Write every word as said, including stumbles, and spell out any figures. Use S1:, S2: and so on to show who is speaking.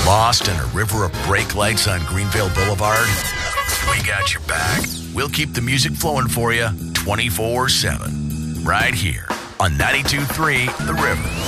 S1: Lost in a river of brake lights on Greenville Boulevard? We got your back. We'll keep the music flowing for you twenty-four seven. Right here on ninety-two point three The River.